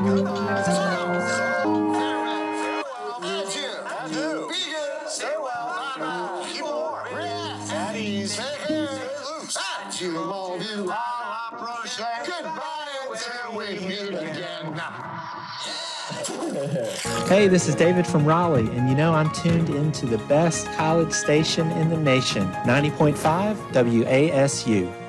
Adieu. Be good. Stay well. Bye-bye. Keep warm. Relax. At ease. Loose. Adieu, mon vieux. À la prochaine. Goodbye until we meet again. Hey, this is David from Raleigh, and you know I'm tuned into the best college station in the nation, 90.5 WASU.